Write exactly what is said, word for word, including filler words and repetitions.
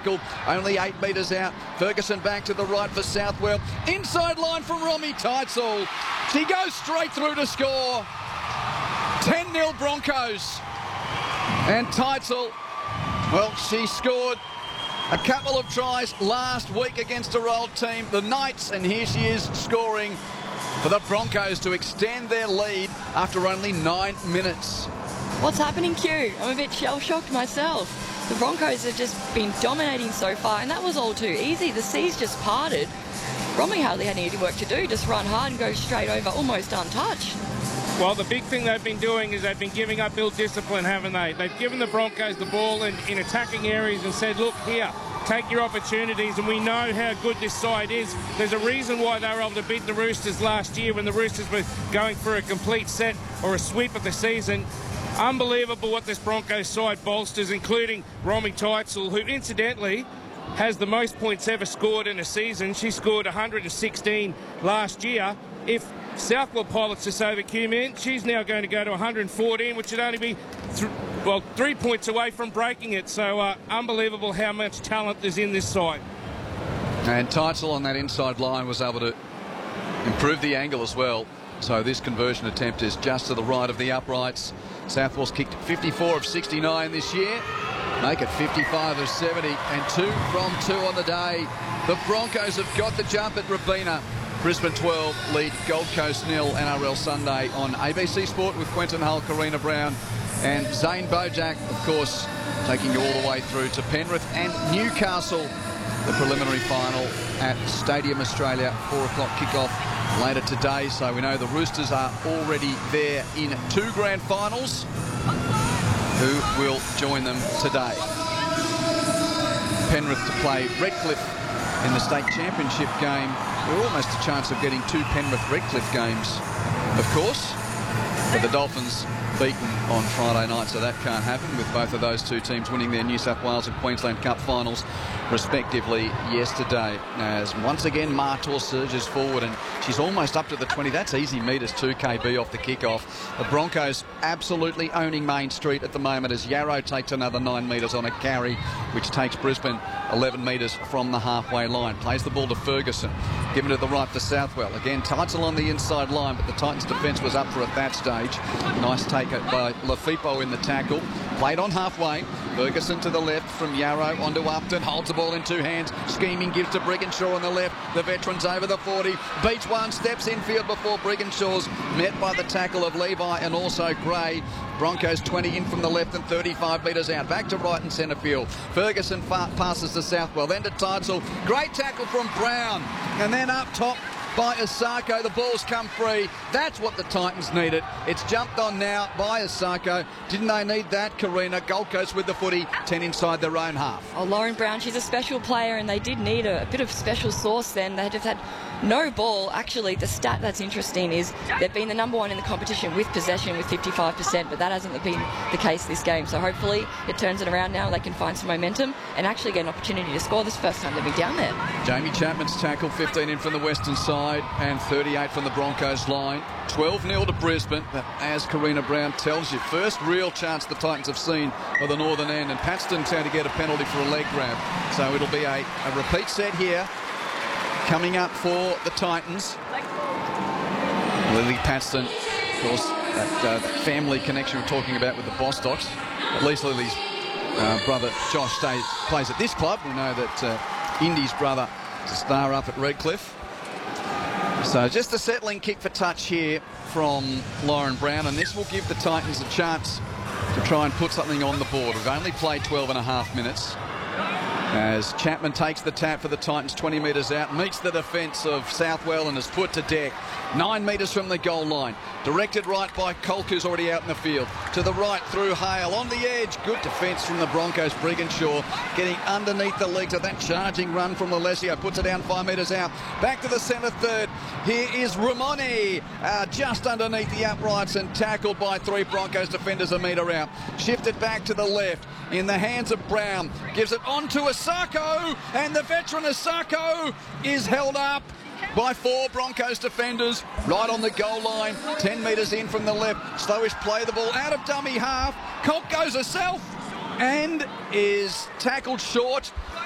tackle, only eight metres out. Ferguson back to the right for Southwell. Inside line from Romy Teitzel. She goes straight through to score. ten nil Broncos. And Teitzel, well, she scored a couple of tries last week against her old team, the Knights, and here she is scoring for the Broncos to extend their lead after only nine minutes. What's happening, Q? I'm a bit shell-shocked myself. The Broncos have just been dominating so far, and that was all too easy. The seas just parted. Romy hardly had any work to do, just run hard and go straight over, almost untouched. Well, the big thing they've been doing is they've been giving up ill discipline, haven't they? They've given the Broncos the ball in, in attacking areas and said, look here, take your opportunities, and we know how good this side is. There's a reason why they were able to beat the Roosters last year when the Roosters were going for a complete set or a sweep of the season. Unbelievable what this Broncos side bolsters, including Romy Teitzel, who incidentally has the most points ever scored in a season. She scored one hundred sixteen last year. If Southwell pilots this over, Q-Man, she's now going to go to one hundred fourteen, which would only be th well three points away from breaking it. So uh, unbelievable how much talent is in this side. And Teitzel on that inside line was able to improve the angle as well. So this conversion attempt is just to the right of the uprights. Southwell's kicked fifty-four of sixty-nine this year. Make it fifty-five of seventy, and two from two on the day. The Broncos have got the jump at Robina. Brisbane twelve lead Gold Coast nil. N R L Sunday on A B C Sport with Quentin Hull, Karina Brown and Zane Bojack, of course, taking you all the way through to Penrith and Newcastle. The preliminary final at Stadium Australia, four o'clock kickoff later today. So we know the Roosters are already there in two grand finals. Who will join them today? Penrith to play Redcliffe in the state championship game. We're almost a chance of getting two Penrith-Redcliffe games, of course. But the Dolphins beaten on Friday night, so that can't happen, with both of those two teams winning their New South Wales and Queensland Cup finals respectively yesterday. As once again Martor surges forward, and she's almost up to the twenty. That's easy metres, two K B off the kickoff. The Broncos absolutely owning Main Street at the moment as Yarrow takes another nine metres on a carry, which takes Brisbane eleven metres from the halfway line. Plays the ball to Ferguson, given to the right for Southwell. Again, Teitzel on the inside line, but the Titans defence was up for at that stage. Nice take by Lafipo in the tackle. Played on halfway. Ferguson to the left from Yarrow onto Upton. Holds the ball in two hands. Scheming, gives to Brigginshaw on the left. The veterans over the forty. Beats one, steps infield before Brigginshaw's met by the tackle of Levi and also Gray. Broncos twenty in from the left and thirty-five metres out. Back to right and centre field. Ferguson passes to Southwell. Then to Teitzel. Great tackle from Brown. And then up top by Asako. The ball's come free. That's what the Titans needed. It's jumped on now by Asako. Didn't they need that, Karina? Gold Coast with the footy, ten inside their own half. Oh, Lauren Brown, she's a special player, and they did need a, a bit of special sauce then. They just had no ball. Actually, the stat that's interesting is they've been the number one in the competition with possession with fifty-five percent, but that hasn't been the case this game. So hopefully it turns it around now. They can find some momentum and actually get an opportunity to score this first time they've been down there. Jamie Chapman's tackle, fifteen in from the western side and thirty-eight from the Broncos line. twelve nil to Brisbane, but as Karina Brown tells you, first real chance the Titans have seen of the northern end, and Paxton's had to get a penalty for a leg grab. So it'll be a, a repeat set here coming up for the Titans. Lily Paxton, of course, that uh, family connection we're talking about with the Bostocks. At least Lily's uh, brother Josh stays, plays at this club. We know that uh, Indy's brother is a star up at Redcliffe. So just a settling kick for touch here from Lauren Brown, and this will give the Titans a chance to try and put something on the board. We've only played twelve and a half minutes. As Chapman takes the tap for the Titans twenty metres out, meets the defence of Southwell and is put to deck. Nine metres from the goal line. Directed right by Kolk, who's already out in the field. To the right through Hale. On the edge. Good defence from the Broncos. Brigginshaw getting underneath the legs of that charging run from Alessio. Puts it down five metres out. Back to the centre third. Here is Ramoni. Uh, just underneath the uprights and tackled by three Broncos defenders a metre out. Shifted back to the left. In the hands of Brown. Gives it on to Asako. And the veteran Asako is held up by four Broncos defenders right on the goal line. ten metres in from the left. Slowish play the ball out of dummy half. Colt goes herself and is tackled short